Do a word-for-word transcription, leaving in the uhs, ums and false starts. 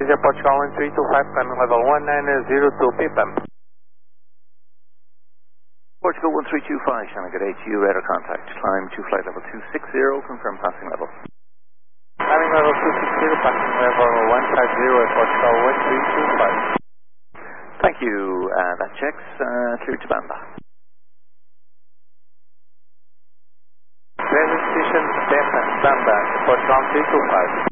Passenger Portugal one three two five, climbing level one nine zero two, P P M. Portugal one three two five, Shannon, good H U, radar contact. Climb to flight level two six zero, confirm passing level. Climbing level two six zero, passing level one five zero at Portugal one three two five. Thank you, uh, that checks, uh, through to Banda. Present station, Banda, Portugal three two five.